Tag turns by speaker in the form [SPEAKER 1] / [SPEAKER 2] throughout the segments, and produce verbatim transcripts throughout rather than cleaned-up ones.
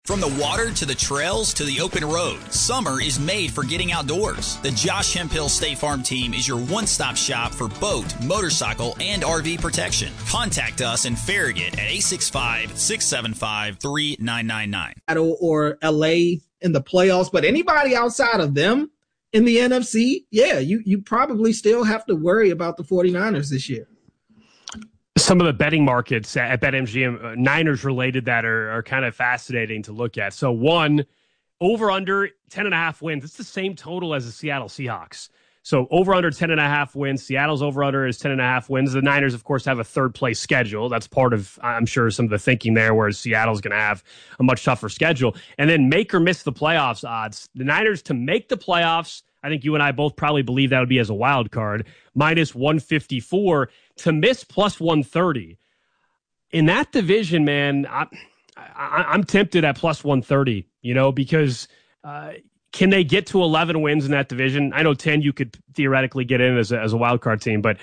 [SPEAKER 1] From the water to the trails to the open road, summer is made for getting outdoors. The Josh Hemphill State Farm team is your one-stop shop for boat, motorcycle, and R V protection. Contact us in Farragut at eight six five, six seven five, three nine nine nine.
[SPEAKER 2] Or L A in the playoffs, but anybody outside of them in the N F C, yeah, you, you probably still have to worry about the 49ers this year.
[SPEAKER 3] Some of the betting markets at BetMGM, uh, Niners related that are, are kind of fascinating to look at. So one, over under ten and a half wins. It's the same total as the Seattle Seahawks. So over under ten and a half wins. Seattle's over under is ten and a half wins. The Niners, of course, have a third place schedule. That's part of, I'm sure, some of the thinking there, whereas Seattle's going to have a much tougher schedule. And then make or miss the playoffs odds. The Niners to make the playoffs, I think you and I both probably believe that would be as a wild card, minus one fifty-four. To miss plus one thirty. In that division, man, I, I, I'm tempted at plus one thirty, you know, because uh, can they get to eleven wins in that division? I know ten you could theoretically get in as a, as a wild card team, but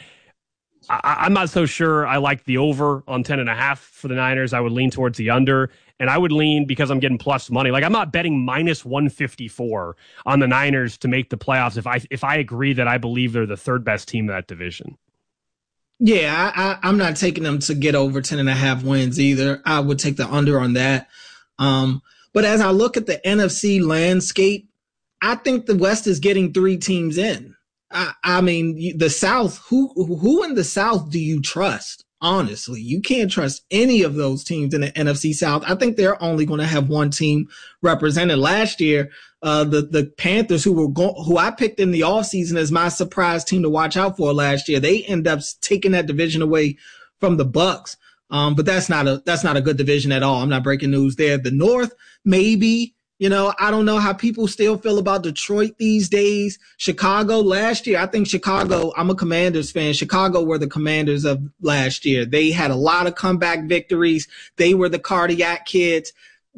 [SPEAKER 3] I, I'm not so sure I like the over on ten and a half for the Niners. I would lean towards the under, and I would lean because I'm getting plus money. Like, I'm not betting minus one fifty-four on the Niners to make the playoffs if I if I agree that I believe they're the third best team in that division.
[SPEAKER 2] Yeah, I, I, I'm not taking them to get over ten and a half wins either. I would take the under on that. Um, but as I look at the N F C landscape, I think the West is getting three teams in. I, I mean, the South, who, who in the South do you trust? Honestly, you can't trust any of those teams in the N F C South. I think they're only going to have one team represented. Last year, uh, the, the Panthers, who were go- who I picked in the offseason as my surprise team to watch out for last year, they end up taking that division away from the Bucks. Um, but that's not a that's not a good division at all. I'm not breaking news there. The North, maybe. You know, I don't know how people still feel about Detroit these days. Chicago last year, I think Chicago, I'm a Commanders fan. Chicago were the Commanders of last year. They had a lot of comeback victories. They were the cardiac kids.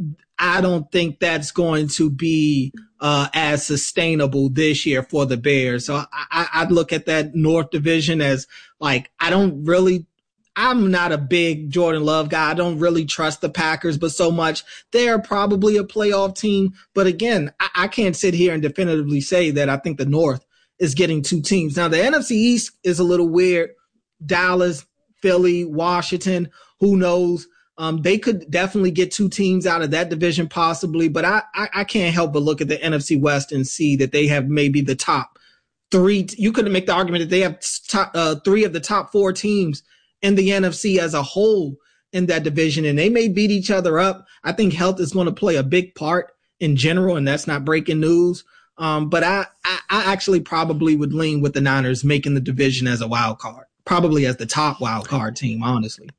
[SPEAKER 2] I don't think that's going to be uh, as sustainable this year for the Bears. So I, I'd look at that North division as like, I don't really I'm not a big Jordan Love guy. I don't really trust the Packers, but so much. They're probably a playoff team. But again, I, I can't sit here and definitively say that I think the North is getting two teams. Now, the N F C East is a little weird. Dallas, Philly, Washington, who knows? Um, they could definitely get two teams out of that division possibly, but I, I, I can't help but look at the N F C West and see that they have maybe the top three. You could make the argument that they have top, uh, three of the top four teams in the N F C as a whole in that division, and they may beat each other up. I think health is going to play a big part in general, and that's not breaking news. Um, but I, I, I actually probably would lean with the Niners making the division as a wild card, probably as the top wild card team, honestly.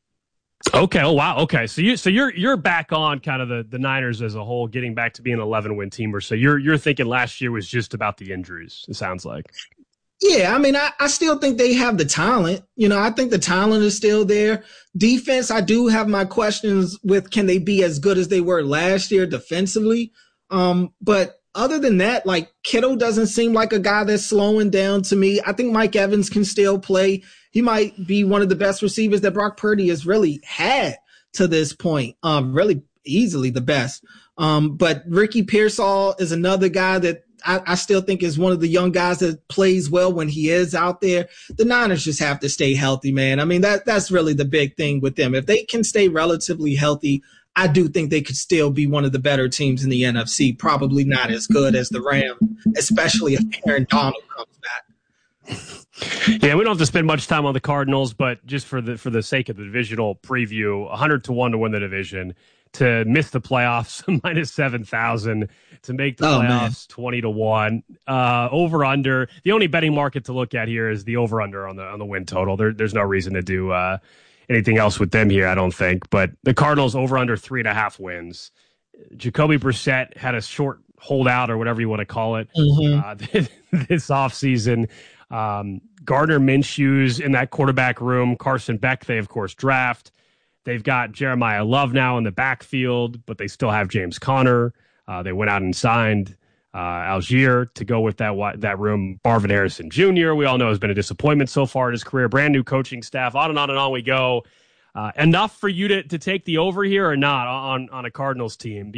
[SPEAKER 3] Okay. Oh, wow. Okay. So you, so you're, you're back on kind of the, the Niners as a whole, getting back to being an eleven win team or so. You're, you're thinking last year was just about the injuries. It sounds like.
[SPEAKER 2] Yeah, I mean, I, I still think they have the talent. You know, I think the talent is still there. Defense, I do have my questions with, can they be as good as they were last year defensively? Um, but other than that, like, Kittle doesn't seem like a guy that's slowing down to me. I think Mike Evans can still play. He might be one of the best receivers that Brock Purdy has really had to this point. Um, really easily the best. Um, but Ricky Pearsall is another guy that I, I still think is one of the young guys that plays well when he is out there. The Niners just have to stay healthy, man. I mean, that that's really the big thing with them. If they can stay relatively healthy, I do think they could still be one of the better teams in the N F C. Probably not as good as the Rams, especially if Aaron Donald comes back.
[SPEAKER 3] Yeah, we don't have to spend much time on the Cardinals, but just for the for the sake of the divisional preview, one hundred to one to win the division. To miss the playoffs, minus seven thousand. To make the
[SPEAKER 2] oh,
[SPEAKER 3] playoffs,
[SPEAKER 2] man.
[SPEAKER 3] twenty to one. Uh, over under. The only betting market to look at here is the over under on the on the win total. There, there's no reason to do uh, anything else with them here, I don't think. But the Cardinals over under three and a half wins. Jacoby Brissett had a short holdout or whatever you want to call it
[SPEAKER 2] mm-hmm.
[SPEAKER 3] uh, this offseason. Um, Gardner Minshew's in that quarterback room. Carson Beck, they of course draft. They've got Jeremiah Love now in the backfield, but they still have James Conner. Uh, they went out and signed uh, Algier to go with that that room. Marvin Harrison Junior, we all know, has been a disappointment so far in his career. Brand new coaching staff. On and on and on we go. Uh, enough for you to, to take the over here or not on, on a Cardinals team?